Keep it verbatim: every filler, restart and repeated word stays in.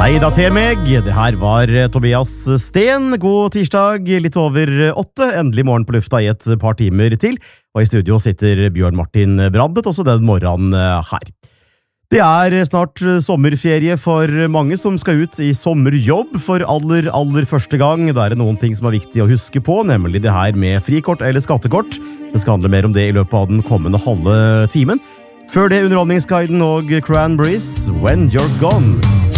Hei da til meg, det her var Tobias Sten. God tirsdag, litt over åtte. Endelig morgen på lufta i et par timer til. Og i studio sitter Bjørn Martin Brandet, også den morgenen her. Det er snart sommerferie for mange som skal ut i sommerjobb for aller, aller første gang. Da er det noen ting som er viktig å huske på, nemlig det her med frikort eller skattekort. Det skal handle mer om det i løpet av den kommende halve timen. Før det, Underholdningsguiden og Cranberries, When You're Gone.